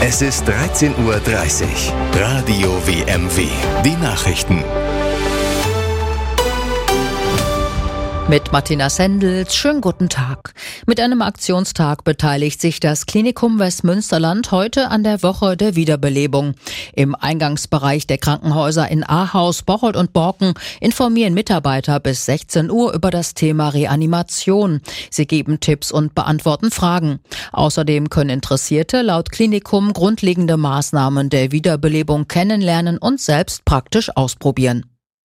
Es ist 13:30 Uhr. Radio WMW. Die Nachrichten. Mit Martina Sendels, schönen guten Tag. Mit einem Aktionstag beteiligt sich das Klinikum Westmünsterland heute an der Woche der Wiederbelebung. Im Eingangsbereich der Krankenhäuser in Ahaus, Bocholt und Borken informieren Mitarbeiter bis 16 Uhr über das Thema Reanimation. Sie geben Tipps und beantworten Fragen. Außerdem können Interessierte laut Klinikum grundlegende Maßnahmen der Wiederbelebung kennenlernen und selbst praktisch ausprobieren.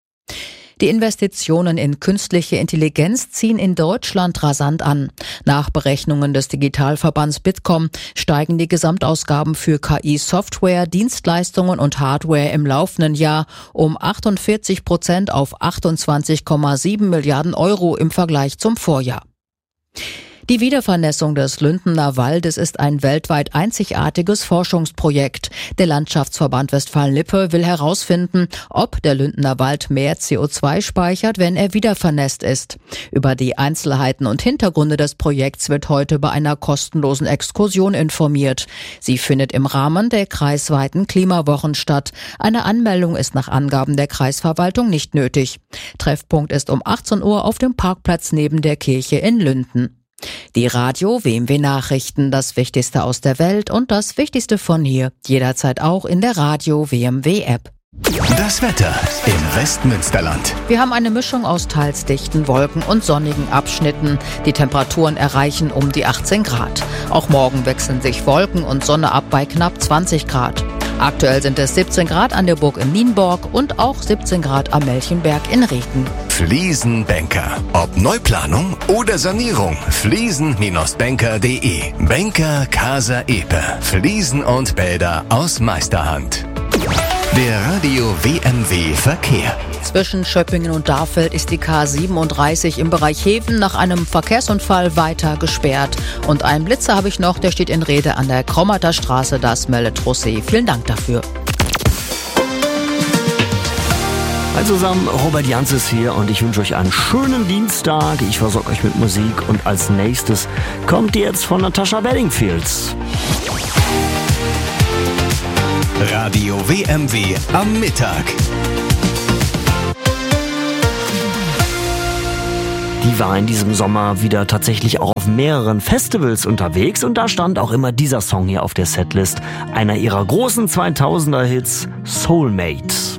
Die Investitionen in künstliche Intelligenz ziehen in Deutschland rasant an. Nach Berechnungen des Digitalverbands Bitkom steigen die Gesamtausgaben für KI-Software, Dienstleistungen und Hardware im laufenden Jahr um 48% auf 28,7 Milliarden Euro im Vergleich zum Vorjahr. Die Wiedervernässung des Lündener Waldes ist ein weltweit einzigartiges Forschungsprojekt. Der Landschaftsverband Westfalen-Lippe will herausfinden, ob der Lündener Wald mehr CO2 speichert, wenn er wiedervernässt ist. Über die Einzelheiten und Hintergründe des Projekts wird heute bei einer kostenlosen Exkursion informiert. Sie findet im Rahmen der kreisweiten Klimawochen statt. Eine Anmeldung ist nach Angaben der Kreisverwaltung nicht nötig. Treffpunkt ist um 18 Uhr auf dem Parkplatz neben der Kirche in Lünden. Die Radio WMW Nachrichten, das Wichtigste aus der Welt und das Wichtigste von hier, jederzeit auch in der Radio WMW App. Das Wetter im Westmünsterland. Wir haben eine Mischung aus teils dichten Wolken und sonnigen Abschnitten. Die Temperaturen erreichen um die 18 Grad. Auch morgen wechseln sich Wolken und Sonne ab bei knapp 20 Grad. Aktuell sind es 17 Grad an der Burg in Nienborg und auch 17 Grad am Melchenberg in Regen. Fliesenbanker. Ob Neuplanung oder Sanierung. Fliesen-banker.de. Banker Casa Epe. Fliesen und Bäder aus Meisterhand. Der Radio WMW Verkehr. Zwischen Schöppingen und Darfeld ist die K37 im Bereich Heven nach einem Verkehrsunfall weiter gesperrt. Und einen Blitzer habe ich noch, der steht in Rede an der Krommerter Straße, das meldet Rosé. Vielen Dank dafür. Hi zusammen, Robert Jans ist hier und ich wünsche euch einen schönen Dienstag. Ich versorge euch mit Musik und als nächstes kommt jetzt von Natasha Bedingfields. Radio WMW am Mittag. Die war in diesem Sommer wieder tatsächlich auch auf mehreren Festivals unterwegs und da stand auch immer dieser Song hier auf der Setlist, einer ihrer großen 2000er Hits, Soulmate.